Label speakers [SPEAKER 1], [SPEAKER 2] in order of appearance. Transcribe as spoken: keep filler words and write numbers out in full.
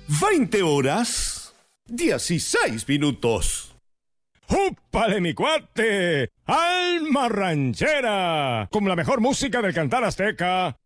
[SPEAKER 1] veinte horas, dieciséis minutos.
[SPEAKER 2] ¡Úpale, mi cuate! ¡Alma ranchera! Con la mejor música del cantar azteca.